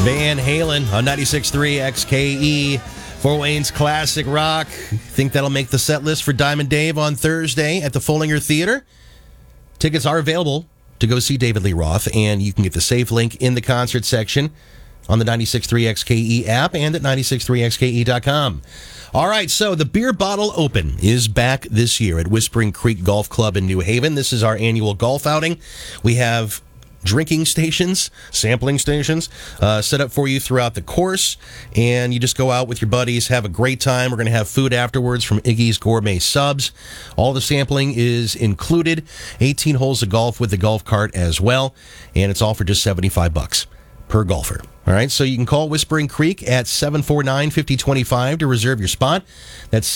Van Halen on 96.3 XKE, Fort Wayne's Classic Rock. Think that'll make the set list for Diamond Dave on Thursday at the Follinger Theater? Tickets are available to go see David Lee Roth, and you can get the safe link in the concert section on the 96.3 XKE app and at 963xke.com. All right, so the Beer Bottle Open is back this year at Whispering Creek Golf Club in New Haven. This is our annual golf outing. We have drinking stations, sampling stations, set up for you throughout the course, and you just go out with your buddies, have a great time. We're going to have food afterwards from Iggy's Gourmet Subs. All the sampling is included, 18 holes of golf with the golf cart as well, and it's all for just $75 per golfer. All right, so you can call Whispering Creek at 749-5025 to reserve your spot. That's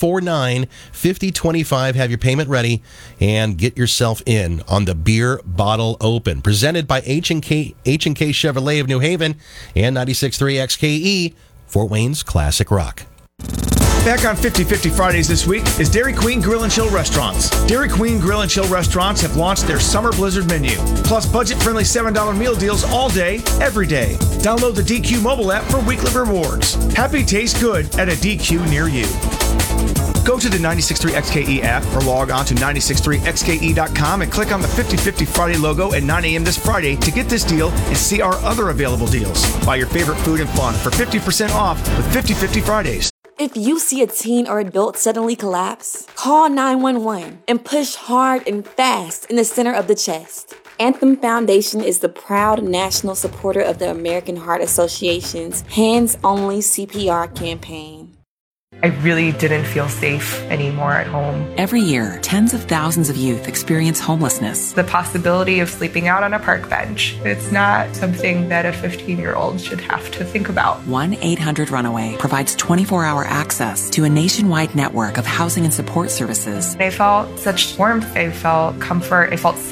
749-5025. Have your payment ready and get yourself in on the Beer Bottle Open. Presented by H&K Chevrolet of New Haven and 96.3 XKE, Fort Wayne's Classic Rock. Back on 50/50 Fridays this week is Dairy Queen Grill and Chill Restaurants. Dairy Queen Grill and Chill Restaurants have launched their Summer Blizzard menu, plus budget-friendly $7 meal deals all day, every day. Download the DQ mobile app for weekly rewards. Happy tastes good at a DQ near you. Go to the 96.3 XKE app or log on to 963xke.com and click on the 50/50 Friday logo at 9 a.m. this Friday to get this deal and see our other available deals. Buy your favorite food and fun for 50% off with 50/50 Fridays. If you see a teen or adult suddenly collapse, call 911 and push hard and fast in the center of the chest. Anthem Foundation is the proud national supporter of the American Heart Association's Hands Only CPR campaign. I really didn't feel safe anymore at home. Every year, tens of thousands of youth experience homelessness. The possibility of sleeping out on a park bench, it's not something that a 15-year-old should have to think about. 1-800-RUNAWAY provides 24-hour access to a nationwide network of housing and support services. I felt such warmth. I felt comfort. I felt